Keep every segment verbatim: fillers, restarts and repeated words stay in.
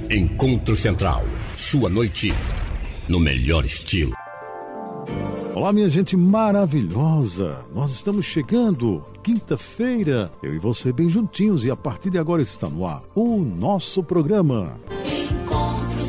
Encontro Central, sua noite no melhor estilo. Olá, minha gente maravilhosa, nós estamos chegando, quinta-feira, eu e você bem juntinhos, e a partir de agora está no ar o nosso programa Encontro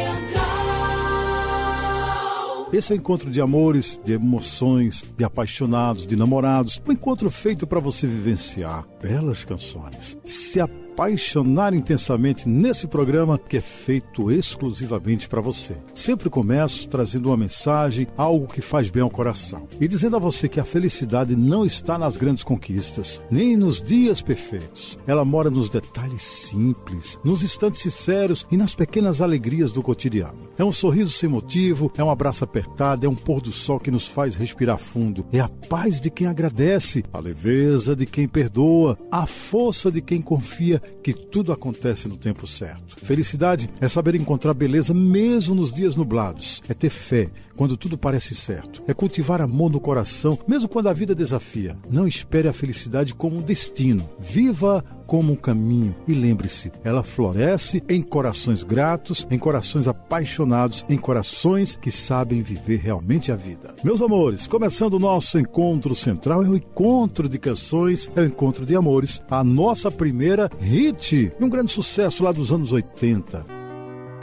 Central. Esse é o encontro de amores, de emoções, de apaixonados, de namorados, um encontro feito para você vivenciar belas canções, se apaixonar intensamente nesse programa que é feito exclusivamente para você. Sempre começo trazendo uma mensagem, algo que faz bem ao coração, e dizendo a você que a felicidade não está nas grandes conquistas, nem nos dias perfeitos. Ela mora nos detalhes simples, nos instantes sinceros e nas pequenas alegrias do cotidiano. É um sorriso sem motivo, é um abraço apertado, é um pôr do sol que nos faz respirar fundo, é a paz de quem agradece, a leveza de quem perdoa, a força de quem confia que tudo acontece no tempo certo. Felicidade é saber encontrar beleza mesmo nos dias nublados. É ter fé quando tudo parece certo. É cultivar amor no coração, mesmo quando a vida desafia. Não espere a felicidade como um destino. Viva como um caminho. E lembre-se, ela floresce em corações gratos, em corações apaixonados, em corações que sabem viver realmente a vida. Meus amores, começando o nosso encontro central, é o encontro de canções, é o encontro de amores. A nossa primeira hit, um grande sucesso lá dos anos oitenta.